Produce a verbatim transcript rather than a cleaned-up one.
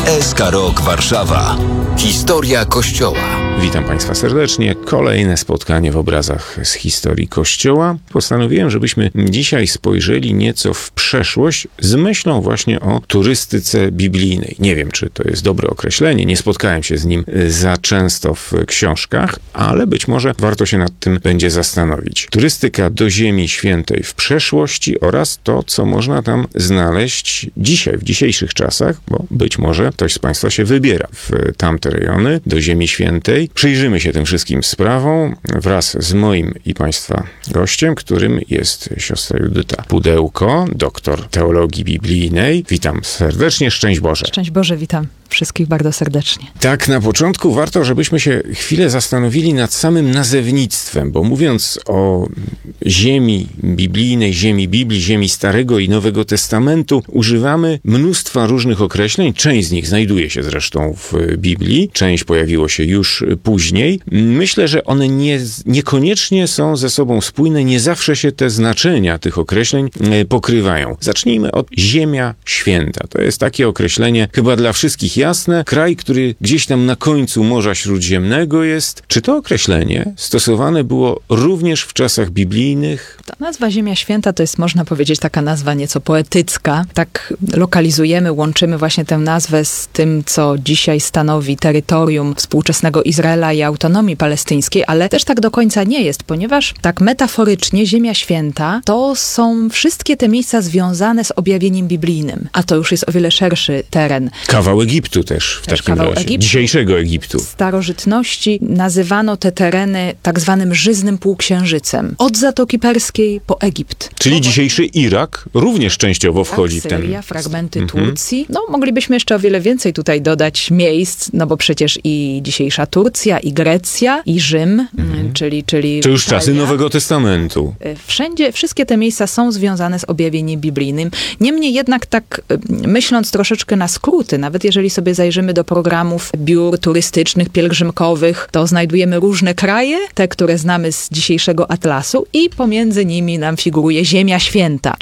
S K Rok Warszawa. Historia Kościoła. Witam Państwa serdecznie. Kolejne spotkanie w obrazach z historii Kościoła. Postanowiłem, żebyśmy dzisiaj spojrzeli nieco w przeszłość z myślą właśnie o turystyce biblijnej. Nie wiem, czy to jest dobre określenie, nie spotkałem się z nim za często w książkach, ale być może warto się nad tym będzie zastanowić. Turystyka do Ziemi Świętej w przeszłości oraz to, co można tam znaleźć dzisiaj, w dzisiejszych czasach, bo być może ktoś z Państwa się wybiera w tamte rejony, do Ziemi Świętej. Przyjrzymy się tym wszystkim sprawom wraz z moim i Państwa gościem, którym jest siostra Judyta Pudełko, doktor teologii biblijnej. Witam serdecznie, szczęść Boże. Szczęść Boże, witam wszystkich bardzo serdecznie. Tak, na początku warto, żebyśmy się chwilę zastanowili nad samym nazewnictwem, bo mówiąc o ziemi biblijnej, ziemi Biblii, ziemi Starego i Nowego Testamentu, używamy mnóstwa różnych określeń. Część z nich znajduje się zresztą w Biblii, część pojawiło się już później. Myślę, że one nie, niekoniecznie są ze sobą spójne, nie zawsze się te znaczenia tych określeń pokrywają. Zacznijmy od Ziemia Święta. To jest takie określenie chyba dla wszystkich jasne. Kraj, który gdzieś tam na końcu Morza Śródziemnego jest. Czy to określenie stosowane było również w czasach biblijnych? Ta nazwa Ziemia Święta to jest, można powiedzieć, taka nazwa nieco poetycka. Tak lokalizujemy, łączymy właśnie tę nazwę z tym, co dzisiaj stanowi terytorium współczesnego Izraela i autonomii palestyńskiej, ale też tak do końca nie jest, ponieważ tak metaforycznie Ziemia Święta to są wszystkie te miejsca związane z objawieniem biblijnym, a to już jest o wiele szerszy teren. Kawał Egiptu też w też takim kawał razie. Egiptu. Dzisiejszego Egiptu. W starożytności nazywano te tereny tak zwanym żyznym półksiężycem. Od Zatoki Perskiej po Egipt. Czyli dzisiejszy Irak również częściowo wchodzi tak, w ten... Syria, fragmenty Mhm. Turcji. No, moglibyśmy jeszcze o wiele więcej tutaj dodać miejsc, no bo przecież i dzisiejsza Turcja, i Grecja, i Rzym, Mhm. czyli, czyli To już Italia. czasy Nowego Testamentu. Wszędzie, wszystkie te miejsca są związane z objawieniem biblijnym. Niemniej jednak tak myśląc troszeczkę na skróty, nawet jeżeli sobie zajrzymy do programów biur turystycznych, pielgrzymkowych, to znajdujemy różne kraje, te, które znamy z dzisiejszego atlasu i pomiędzy nimi nam figuruje Ziemia Święta.